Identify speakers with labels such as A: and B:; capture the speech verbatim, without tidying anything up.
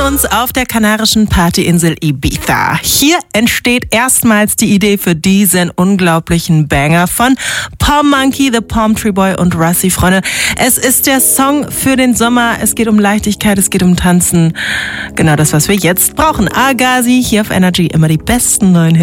A: uns auf der kanarischen Partyinsel Ibiza. Hier entsteht erstmals die Idee für diesen unglaublichen Banger von Palm Monkey, The Palm Tree Boy und Russi. Freunde, es ist der Song für den Sommer. Es geht um Leichtigkeit, es geht um Tanzen. Genau das, was wir jetzt brauchen. Agazi hier auf Energy, immer die besten neuen Hits.